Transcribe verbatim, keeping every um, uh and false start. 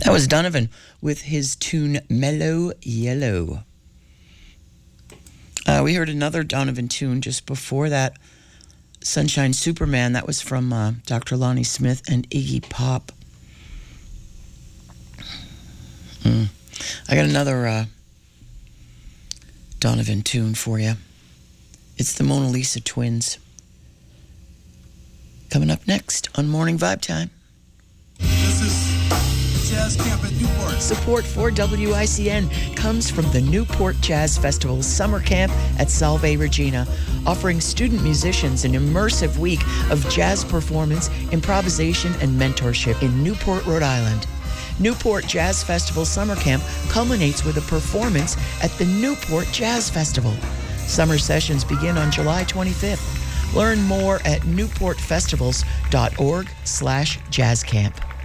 That was Donovan with his tune Mellow Yellow. Uh, we heard another Donovan tune just before that, Sunshine Superman. That was from uh, Doctor Lonnie Smith and Iggy Pop. Mm. I got another uh, Donovan tune for you. It's the Mona Lisa Twins. Coming up next on Morning Vibe Time. This is Jazz Camp at Newport. Support for W I C N comes from the Newport Jazz Festival Summer Camp at Salve Regina, offering student musicians an immersive week of jazz performance, improvisation, and mentorship in Newport, Rhode Island. Newport Jazz Festival Summer Camp culminates with a performance at the Newport Jazz Festival. Summer sessions begin on July twenty-fifth. Learn more at newport festivals dot org slash jazzcamp.